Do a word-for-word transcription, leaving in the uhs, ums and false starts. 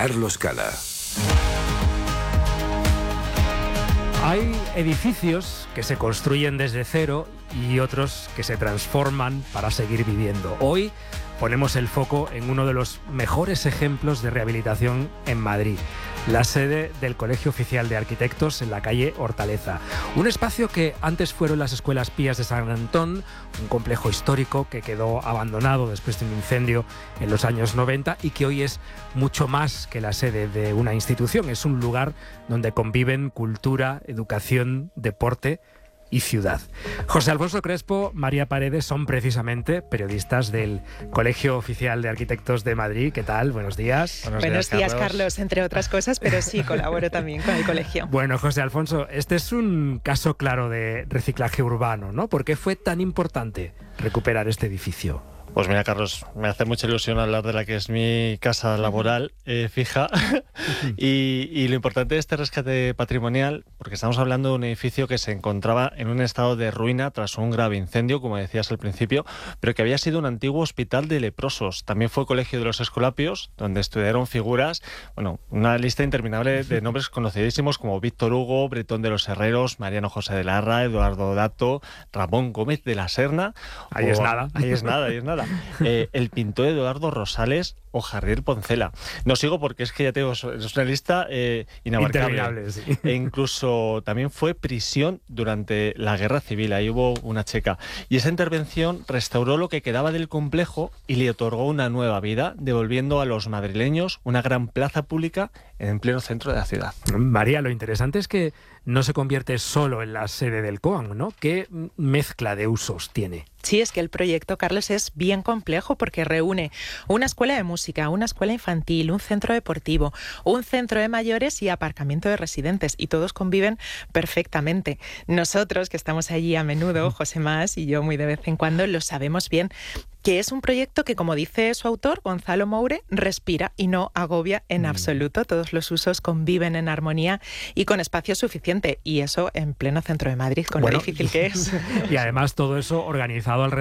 Carlos Cala. Hay edificios que se construyen desde cero y otros que se transforman para seguir viviendo. Hoy ponemos el foco en uno de los mejores ejemplos de rehabilitación en Madrid, la sede del Colegio Oficial de Arquitectos en la calle Hortaleza. Un espacio que antes fueron las Escuelas Pías de San Antón, un complejo histórico que quedó abandonado después de un incendio en los años noventa y que hoy es mucho más que la sede de una institución. Es un lugar donde conviven cultura, educación, deporte y ciudad. José Alfonso Crespo, María Paredes son precisamente periodistas del Colegio Oficial de Arquitectos de Madrid. ¿Qué tal? Buenos días. Buenos, Buenos días, días Carlos. Carlos, entre otras cosas, pero sí colaboro también con el colegio. Bueno, José Alfonso, este es un caso claro de reciclaje urbano, ¿no? ¿Por qué fue tan importante recuperar este edificio? Pues mira, Carlos, me hace mucha ilusión hablar de la que es mi casa laboral eh, fija y, y lo importante de este rescate patrimonial, porque estamos hablando de un edificio que se encontraba en un estado de ruina tras un grave incendio, como decías al principio, pero que había sido un antiguo hospital de leprosos. También fue colegio de los Escolapios, donde estudiaron figuras, bueno, una lista interminable de nombres conocidísimos como Víctor Hugo, Bretón de los Herreros, Mariano José de Larra, Eduardo Dato, Ramón Gómez de la Serna. Ahí o, es nada. Ahí es nada, ahí es nada. Eh, el pintor Eduardo Rosales o Javier Poncela. No sigo porque es que ya tengo, es una lista eh, inabarcable. Sí. E incluso también fue prisión durante la Guerra Civil, ahí hubo una checa. Y esa intervención restauró lo que quedaba del complejo y le otorgó una nueva vida, devolviendo a los madrileños una gran plaza pública en pleno centro de la ciudad. María, lo interesante es que no se convierte solo en la sede del COAM, ¿no? ¿Qué mezcla de usos tiene? Sí, es que el proyecto, Carlos, es bien complejo porque reúne una escuela de música, una escuela infantil, un centro deportivo, un centro de mayores y aparcamiento de residentes, y todos conviven perfectamente. Nosotros, que estamos allí a menudo, José Más y yo muy de vez en cuando, lo sabemos bien, que es un proyecto que, como dice su autor, Gonzalo Moure, respira y no agobia en absoluto. Todos los usos conviven en armonía y con espacio suficiente, y eso en pleno centro de Madrid, con bueno, lo difícil que es. Y además todo eso organizado alrededor